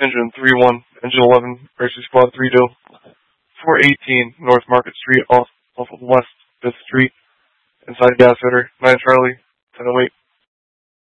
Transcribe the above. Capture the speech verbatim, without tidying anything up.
engine three one, engine eleven, Racing Squad three two, four eighteen North Market Street off, off of West fifth Street, inside gas fitter, nine Charlie, ten oh eight.